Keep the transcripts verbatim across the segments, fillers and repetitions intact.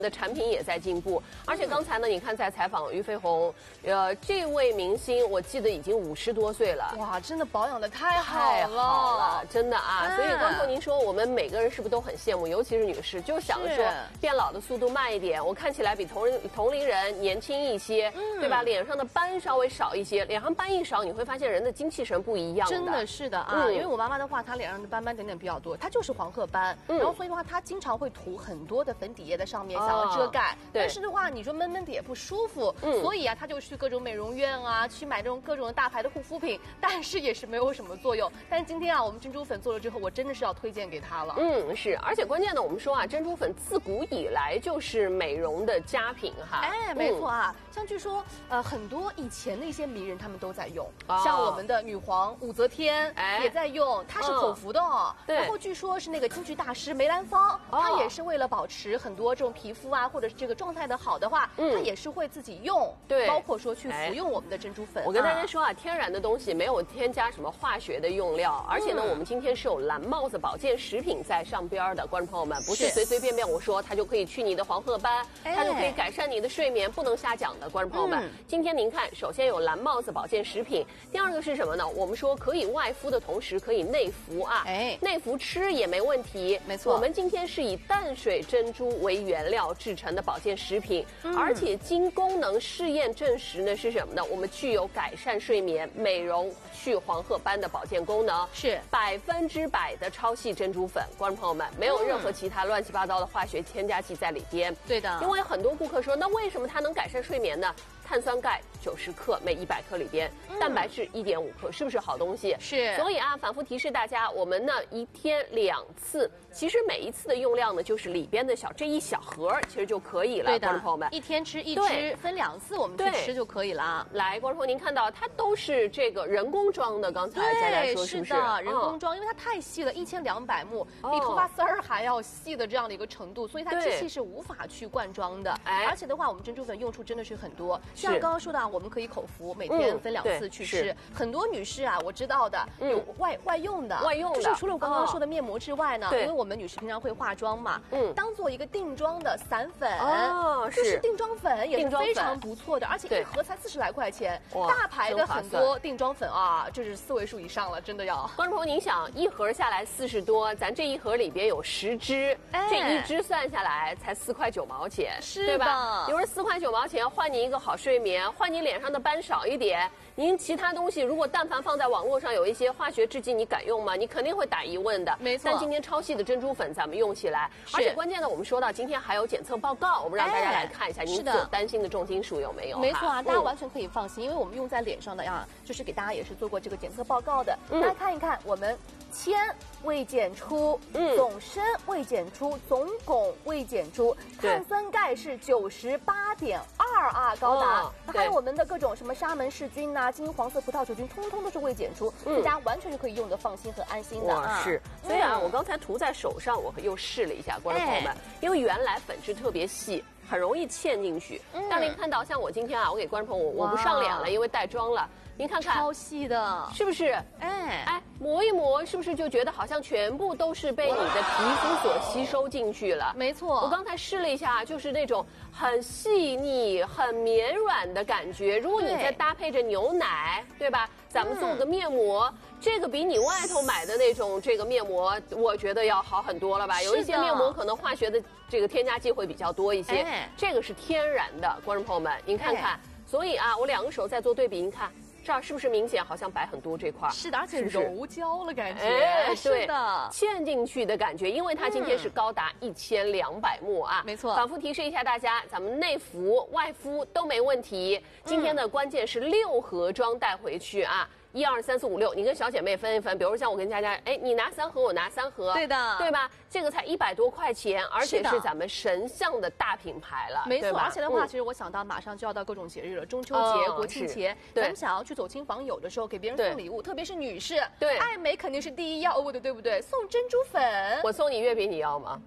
的产品也在进步，而且刚才呢，你看在采访俞飞鸿，呃，这位明星我记得已经五十多岁了， 哇，真的保养的太好太了， 好了，真的啊！ 嗯、 所以刚才您说，我们每个人是不是都很羡慕，尤其是女士，就想着说变老的速度慢一点，我看起来比同龄同龄人年轻一些，嗯、对吧？脸上的斑稍微少一些，脸上斑一少，你会发现人的精气神不一样的。 真的是的啊，嗯、因为我妈妈的话，她脸上的斑斑点点比较多，她就是黄褐斑，嗯、然后所以的话，她经常会涂很多的粉底液在上面，想要遮盖。哦但是的话，你说闷闷的也不舒服，嗯，所以啊，他就去各种美容院啊，去买这种各种的大牌的护肤品，但是也是没有什么作用。但是今天啊，我们珍珠粉做了之后，我真的是要推荐给他了。 嗯，是，而且关键呢，我们说啊，珍珠粉自古以来就是美容的佳品哈。 哎，没错啊，嗯、像据说呃很多以前的一些名人他们都在用，哦、像我们的女皇武则天也在用，它是口服的哦。嗯、然后据说是那个京剧大师梅兰芳，他、哦、也是为了保持很多这种皮肤啊，或者是这个状态的好的话，嗯，他也是会自己用，对，包括说去服用我们的珍珠粉。 我跟大家说啊，天然的东西没有添加什么化学的用料，而且呢，我们今天是有蓝帽子保健食品在上边的，观众朋友们，不是随随便便我说它就可以去你的黄褐斑，它就可以改善你的睡眠，不能瞎讲的，观众朋友们。今天您看，首先有蓝帽子保健食品，第二个是什么呢？我们说可以外敷的同时可以内服啊，哎，内服吃也没问题， 没错。 我们今天是以淡水珍珠为原料制成的保健食品，而且经功能试验证实呢是什么呢？我们具有改善睡眠、美容、去黄褐斑的保健功能，是百分之百的超细珍珠粉。观众朋友们，没有任何其他乱七八糟的化学添加剂在里边。 对的， 因为很多顾客说，那为什么它能改善睡眠呢？碳酸钙九十克每一百克里边，嗯、蛋白质一点五克，是不是好东西？ 是。 所以啊，反复提示大家，我们呢一天两次，其实每一次的用量呢就是里边的小这一小盒，其实就可以了。 对的， 观众朋友们， 一天吃一支，分两次我们去吃就可以了。 来，观众朋友，您看到它都是这个人工装的，刚才佳佳说是不是？ 是的，人工装，因为它太细了，一千两百目，比头发丝儿还要细的这样的一个程度，所以它机器是无法去灌装的。哎，而且的话，我们珍珠粉用处真的是很多，像刚刚说的啊，我们可以口服，每天分两次去吃。很多女士啊，我知道的有外外用的， 外用的， 就是除了我刚刚说的面膜之外呢，因为我们女士平常会化妆嘛，嗯，当做一个定妆的散粉，哦，就是定妆粉也是非常不错的，而且一盒才四十来块钱，大牌的很多定妆粉啊，就是四位数以上了，真的要。 观众朋友，您想一盒下来四十多，咱这一盒里边有十支，这一支算下来才四块九毛钱，对吧？有人四块九毛钱换你一个好睡眠，换你脸上的斑少一点。您其他东西如果但凡放在网络上有一些化学制剂，你敢用吗？你肯定会打疑问的。 没错。 但今天超细的珍珠粉咱们用起来，而且关键的我们说到今天还有检测报告，我们让大家来看一下，您所担心的重金属有没有？ 没错啊，大家完全可以放心，因为我们用在脸上的呀，就是给大家也是做过这个检测报告的。大家看一看，我们铅未检出，嗯，总砷未检出，总汞未检出，碳酸钙是九十八点二啊，高达。哦、还有我们的各种什么沙门氏菌呐、金黄色葡萄球菌，通通都是未检出，嗯、大家完全是可以用的放心和安心的啊。 是，所以啊，嗯、我刚才涂在手上，我又试了一下，观众朋友们，哎、因为原来粉质特别细。很容易嵌进去，嗯、但您看到像我今天啊，我给观众朋友我我不上脸了，因为带妆了。您看看， 超细的， 是不是？哎哎，磨一磨，是不是就觉得好像全部都是被你的皮肤所吸收进去了？ 没错， 我刚才试了一下，就是那种很细腻、很绵软的感觉。如果你再搭配着牛奶，对吧？咱们做个面膜。嗯这个比你外头买的那种这个面膜，我觉得要好很多了吧？有一些面膜可能化学的这个添加剂会比较多一些，哎、这个是天然的。观众朋友们，您看看，哎、所以啊，我两个手在做对比，您看。这儿是不是明显好像白很多这块？ 是的，而且柔焦了感觉。 哎， 是的， 嵌进去的感觉，因为它今天是高达一千两百目啊。 没错， 反复提示一下大家，咱们内服、外敷都没问题。今天的关键是六盒装带回去啊。一二三四五六，你跟小姐妹分一分，比如像我跟佳佳，哎，你拿三盒，我拿三盒， 对的， 对吧？这个才一百多块钱，而且是咱们神象的大品牌了， 没错。而且的话，其实我想到马上就要到各种节日了，中秋节、国庆节，咱们想要去走亲访友的时候，给别人送礼物，特别是女士，对，爱美肯定是第一要务的，对不对？送珍珠粉， 我送你月饼，你要吗？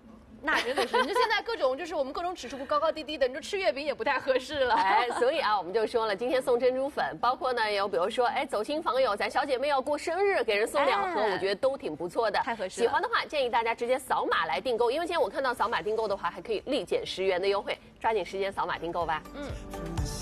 那真的是，你说现在各种就是我们各种指数高高低低的，你说吃月饼也不太合适了。 哎，所以啊，我们就说了，今天送珍珠粉，包括呢有比如说，哎，走亲访友，咱小姐妹要过生日，给人送两盒，哎、我觉得都挺不错的， 太合适了。 喜欢的话，建议大家直接扫码来订购，因为今天我看到扫码订购的话，还可以立减十元的优惠，抓紧时间扫码订购吧。嗯。